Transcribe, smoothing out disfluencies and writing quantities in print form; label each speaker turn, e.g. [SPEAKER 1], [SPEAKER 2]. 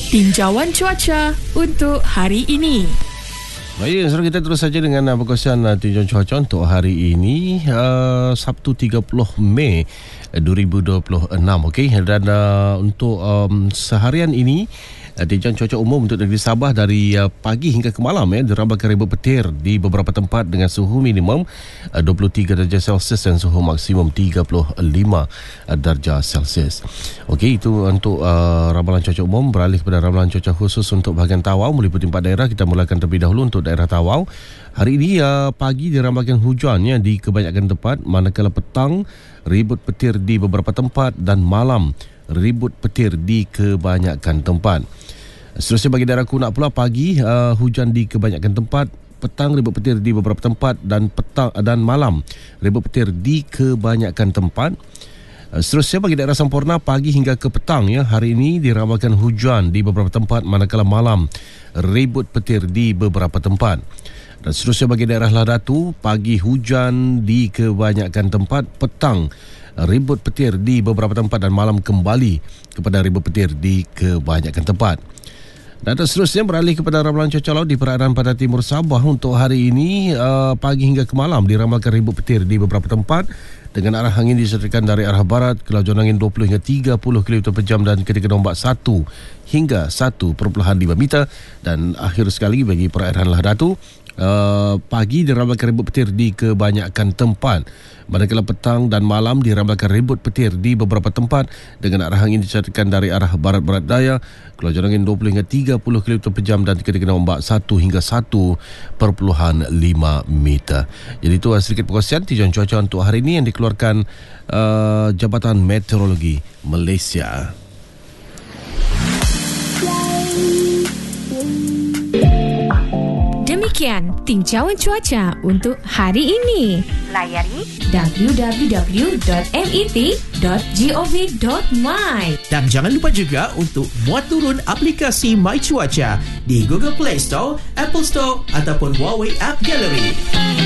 [SPEAKER 1] tinjauan cuaca untuk hari ini.
[SPEAKER 2] Baik, sekarang kita terus saja dengan perkongsian tinjauan cuaca untuk hari ini, Sabtu 30 Mei 2026. Okey, dan untuk seharian ini, tinjauan cuaca umum untuk negeri Sabah dari pagi hingga ke malam diramalkan ribut petir di beberapa tempat dengan suhu minimum 23 darjah Celsius dan suhu maksimum 35 darjah Celsius. Okey, itu untuk ramalan cuaca umum. Beralih kepada ramalan cuaca khusus untuk bahagian Tawau meliputi 4 daerah. Kita mulakan terlebih dahulu untuk daerah Tawau. Hari ini pagi diramalkan hujan di kebanyakan tempat, manakala petang ribut petir di beberapa tempat dan malam ribut petir di kebanyakan tempat. Seterusnya bagi daerah Kunak pula, pagi hujan di kebanyakan tempat, petang ribut petir di beberapa tempat dan malam ribut petir di kebanyakan tempat. Seterusnya bagi daerah Semporna, pagi hingga ke petang hari ini diramalkan hujan di beberapa tempat, manakala malam ribut petir di beberapa tempat. Dan seterusnya bagi daerah Ladatu, pagi hujan di kebanyakan tempat, petang ribut petir di beberapa tempat dan malam kembali kepada ribut petir di kebanyakan tempat. Dan seterusnya beralih kepada ramalan cuaca laut di perairan pantai timur Sabah untuk hari ini, pagi hingga ke malam diramalkan ribut petir di beberapa tempat dengan arah angin disertakan dari arah barat, kelajuan angin 20 hingga 30 km per jam dan ketinggian ombak 1 hingga 1.5 meter. Dan akhir sekali bagi perairan Ladatu, pagi diramalkan ribut petir di kebanyakan tempat, manakala petang dan malam diramalkan ribut petir di beberapa tempat dengan arah angin disertakan dari arah barat-barat daya, kelajuan angin 20 hingga 30 km per jam dan ketinggian ombak 1 hingga 1.5 meter. Jadi itu sedikit perkongsian tinjauan cuaca untuk hari ini yang dikeluarkan Jabatan Meteorologi Malaysia.
[SPEAKER 1] Demikian tinjauan cuaca untuk hari ini. Layari www.met.gov.my
[SPEAKER 3] dan jangan lupa juga untuk muat turun aplikasi My Cuaca di Google Play Store, Apple Store ataupun Huawei App Gallery.